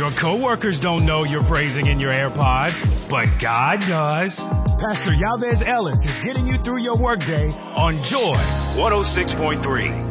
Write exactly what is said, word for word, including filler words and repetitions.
Your coworkers don't know you're praising in your AirPods, but God does. Pastor Yavez Ellis is getting you through your workday on Joy one oh six point three.